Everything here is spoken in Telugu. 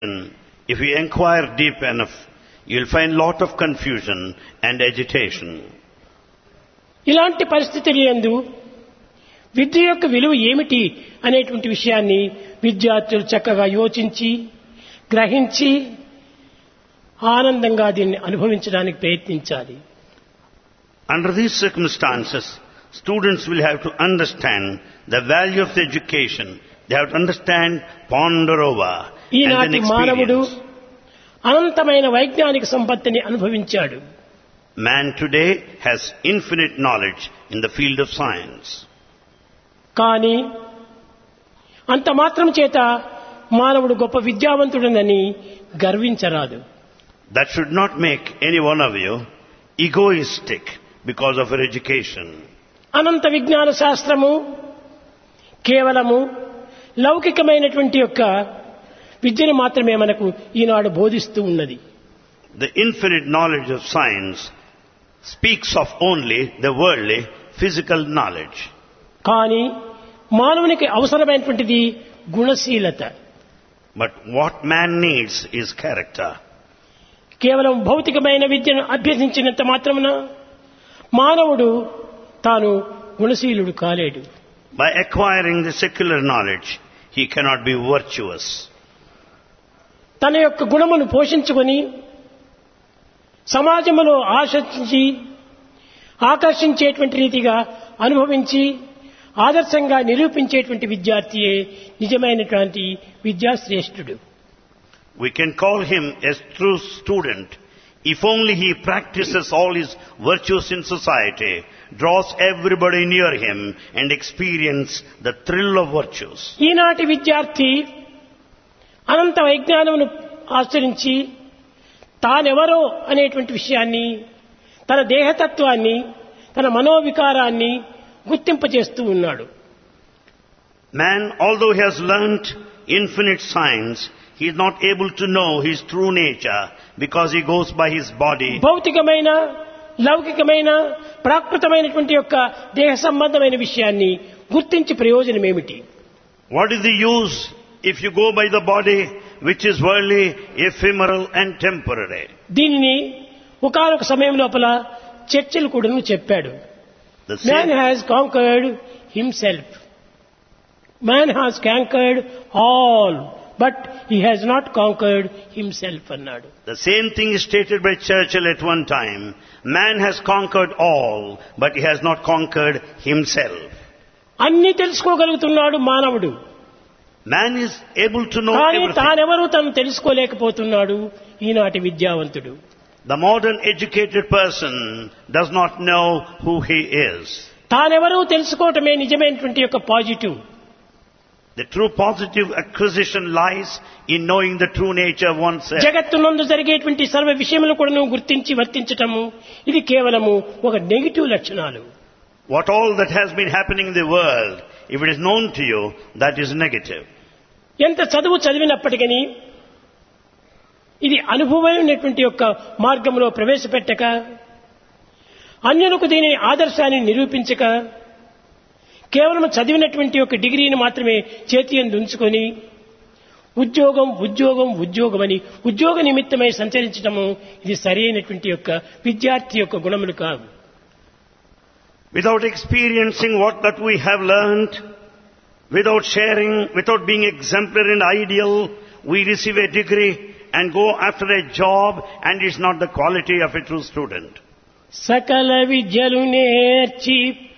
If you inquire deep enough, you'll find lot of confusion and agitation. ఇలాంటి పరిస్థితుల యందు విద్య యొక్క విలువ ఏమిటి అనేటువంటి విషయాన్ని విద్యార్థులు చక్కగా యోచించి గ్రహించి ఆనందంగా దీన్ని అనుభవించడానికి ప్రయత్నించాలి. Under these circumstances, students will have to understand the value of the education. They have to understand, ponder over, and then ఈనాటి మానవుడు experience. అనంతమైన వైజ్ఞానిక సంపత్తిని అనుభవించాడు. Man today has infinite knowledge in the field of science. కానీ అంత మాత్రం చేత మానవుడు గొప్ప విద్యావంతుడనని గర్వించరాదు. That should not make any one of you egoistic because of your education. అనంత విజ్ఞాన శాస్త్రము కేవలము లౌకికమైనటువంటి యొక్క విద్యను మాత్రమే మనకు ఈనాడు బోధిస్తూ ఉన్నది. The infinite knowledge of science speaks of only the worldly, physical knowledge. కానీ మానవునికి అవసరమైనటువంటిది గుణశీలత. But what man needs is character. కేవలం భౌతికమైన విద్యను అభ్యసించినంత మాత్రమున మానవుడు తాను గుణశీలుడు కాలేడు. By acquiring the secular knowledge, he cannot be virtuous. తన యొక్క గుణమును పోషించుకొని సమాజంలో ఆకర్షించేటువంటి రీతిగా అనుభవించి ఆదర్శంగా నిరూపించేటువంటి విద్యార్థియే నిజమైనటువంటి విద్యాశ్రేష్ఠుడు. We can call him a true student if only he practices all his virtues in society, draws everybody near him and experience the thrill of virtues. ఈనాటి విద్యార్థి అనంత వైజ్ఞానమును ఆచరించి తానెవరో అనేటువంటి విషయాన్ని, తన దేహతత్వాన్ని, తన మనోవికారాన్ని గుర్తింపచేస్తూ ఉన్నాడు. Man, although he has learnt infinite science, he is not able to know his true nature because he goes by his body. భౌతికమైన లౌకికమైన ప్రాకృతమైనటువంటి యొక్క దేహ సంబంధమైన విషయాన్ని గుర్తించి ప్రయోజనం ఏమిటి? What is the use if you go by the body which is worldly, ephemeral and temporary? దీనిని ఒకానొక సమయం లోపల చర్చిలు కూడా చెప్పాడు. The Man same, has conquered himself. Man has conquered all, but he has not conquered himself అన్నాడు. the same thing is stated by Churchill at one time. Man has conquered all, but he has not conquered himself. అన్ని తెలుసుకోగలుగుతున్నాడు మానవుడు. Man is able to know కానీ everything. తానెవరూ తను తెలుసుకోలేకపోతున్నాడు ఈనాటి విద్యావంతుడు. The modern educated person does not know who he is. తానెవరూ తెలుసుకోవటమే నిజమైనటువంటి యొక్క positive. The true positive acquisition lies in knowing the true nature of oneself. జగత్తునందు జరిగేటువంటి సర్వ విషయములు కూడా గుర్తించి వర్తించటము ఇది కేవలము ఒక నెగిటివ్ లక్షణాలు. What all that has been happening in the world, if it is known to you, that is negative. ఎంత చదువు చదివినప్పటికీ ఇది అనుభవమైనటువంటి యొక్క మార్గంలో ప్రవేశపెట్టక, అన్యులకు దీని ఆదర్శాన్ని నిరూపించక, కేవలం చదివినటువంటి ఒక డిగ్రీని మాత్రమే చేతి యందు ఉంచుకొని ఉద్యోగం ఉద్యోగం ఉద్యోగమని ఉద్యోగ నిమిత్తమై సంచరించడము ఇది సరైనటువంటి యొక్క విద్యార్థి యొక్క గుణములు కావు. Without experiencing what that we have learned, without sharing, without being exemplary and ideal, we receive a degree and go after a job, and it's not the quality of a true student. సకల విద్యలు నేర్చి